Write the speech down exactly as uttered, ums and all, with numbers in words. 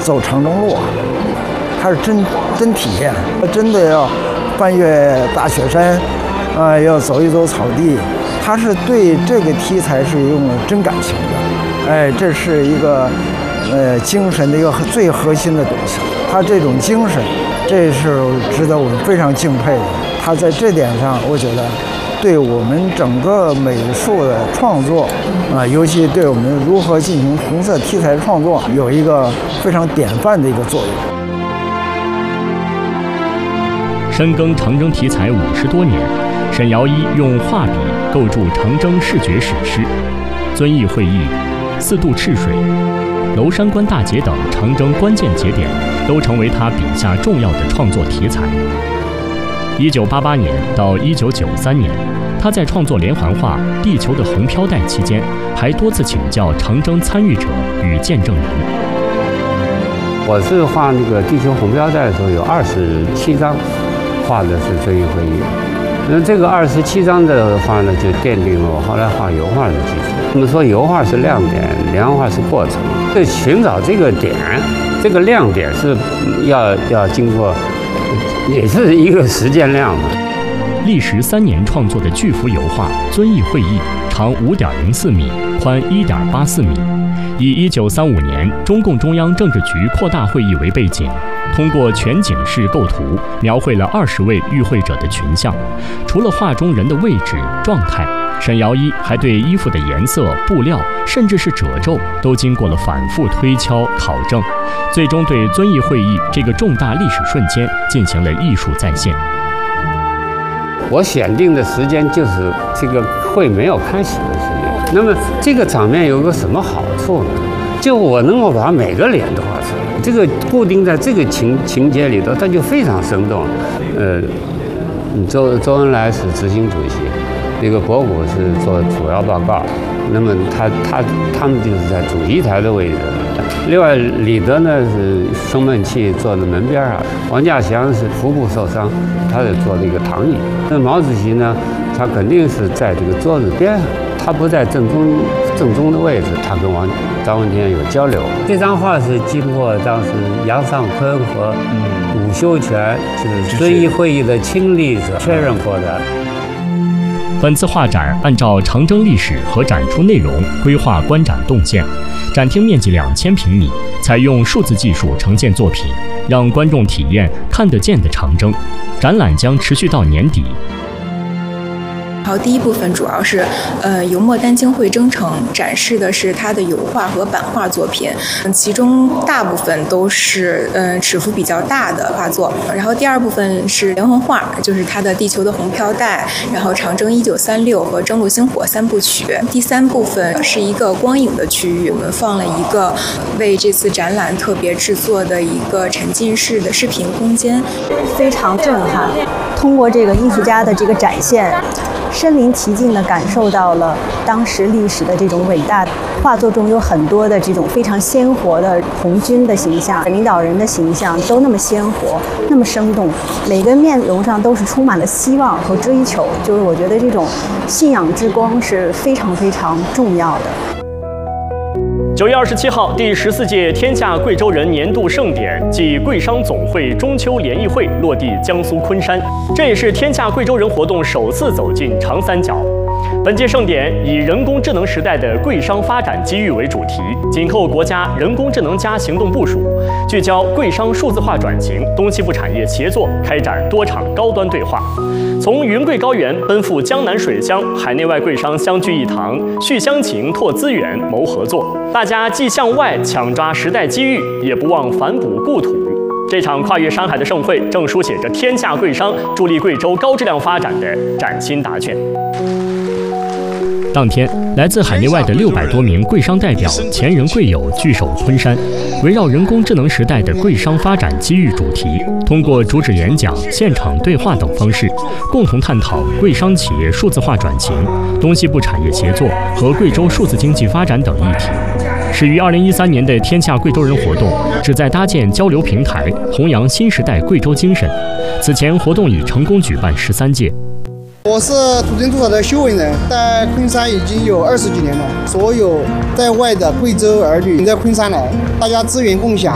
走长征路啊，它是真真体验，真的要翻越大雪山，啊、呃，要走一走草地。他是对这个题材是用了真感情的，哎，这是一个呃精神的一个最核心的东西。他这种精神，这是值得我们非常敬佩的。他在这点上，我觉得对我们整个美术的创作啊、呃，尤其对我们如何进行红色题材创作，有一个非常典范的一个作用。 深耕长征题材五十多年，沈尧一用画笔构筑长征视觉史诗，遵义会议、四渡赤水、娄山关大捷等长征关键节点，都成为他笔下重要的创作题材。一九八八年到一九九三年，他在创作连环画《地球的红飘带》期间，还多次请教长征参与者与见证人。 我是画那个地球红飘带的时候，有二十七张，画的是遵义会议。那这个二十七张的话呢，就奠定了我后来画油画的基础。那么说，油画是亮点，连环画是过程。就寻找这个点，这个亮点是要要经过，也是一个时间量的。 历时三年创作的巨幅油画《遵义会议》，长五点零四米，宽一点八四米，以一九三五年中共中央政治局扩大会议为背景。通过全景式构图，描绘了二十位与会者的群像。除了画中人的位置、状态，沈尧一还对衣服的颜色、布料，甚至是褶皱，都经过了反复推敲考证，最终对遵义会议这个重大历史瞬间进行了艺术再现。 我选定的时间就是这个会没有开始的时间。那么这个场面有个什么好处呢？就我能够把每个脸都画出来，这个固定在这个情情节里头，它就非常生动。呃，周周恩来是执行主席，那个博古是做主要报告，那么他他他们就是在主席台的位置。另外，李德呢是生闷气坐在门边上，王稼祥是腹部受伤，他是坐这个躺椅。那毛主席呢，他肯定是在这个桌子边上。他不在正中正中的位置，他跟王张闻天有交流。这张画是经过当时杨尚昆和伍修权，就是遵义会议的亲历者确认过的。 本次画展按照长征历史和展出内容规划观展动线，展厅面积两千平米，采用数字技术呈现作品，让观众体验看得见的长征。展览将持续到年底。 然后第一部分主要是，呃，油墨丹青绘征程，展示的是他的油画和版画作品，其中大部分都是，呃，尺幅比较大的画作。然后第二部分是连环画，就是他的《地球的红飘带》，然后《长征一九三六》和《征路星火》三部曲。第三部分是一个光影的区域，我们放了一个为这次展览特别制作的一个沉浸式的视频空间， 非常震撼。通过这个艺术家的这个展现，身临其境地感受到了当时历史的这种伟大。画作中有很多的这种非常鲜活的红军的形象，领导人的形象都那么鲜活，那么生动，每个面容上都是充满了希望和追求。就是我觉得这种信仰之光是非常非常重要的。 九月二十七号，第十四届天下贵州人年度盛典暨贵商总会中秋联谊会落地江苏昆山，这也是天下贵州人活动首次走进长三角。本届盛典以人工智能时代的贵商发展机遇为主题，紧扣国家人工智能加行动部署，聚焦贵商数字化转型，东西部产业协作开展多场高端对话。从云贵高原奔赴江南水乡，海内外贵商相聚一堂，续乡情、拓资源、谋合作。大家既向外抢抓时代机遇，也不忘反哺故土。这场跨越山海的盛会，正书写着天下贵商助力贵州高质量发展的崭新答卷。当天，来自海内外的六百多名贵商代表、前人贵友聚首昆山，围绕人工智能时代的贵商发展机遇主题，通过主旨演讲、现场对话等方式，共同探讨贵商企业数字化转型、东西部产业协作和贵州数字经济发展等议题。始于二零一三年的天下贵州人活动，旨在搭建交流平台，弘扬新时代贵州精神。此前，活动已成功举办十三届。 我是土生土长的修文人，在昆山已经有二十几年了。所有在外的贵州儿女在昆山来，大家资源共享。